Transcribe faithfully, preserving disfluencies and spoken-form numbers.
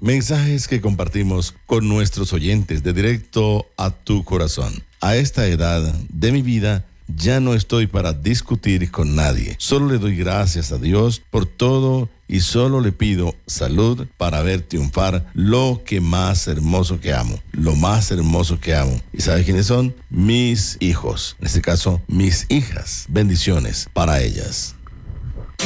Mensajes que compartimos con nuestros oyentes de Directo a tu Corazón. A esta edad de mi vida, ya no estoy para discutir con nadie. Solo le doy gracias a Dios por todo y solo le pido salud para ver triunfar lo que más hermoso que amo. Lo más hermoso que amo. ¿Y sabes quiénes son? Mis hijos. En este caso, mis hijas. Bendiciones para ellas.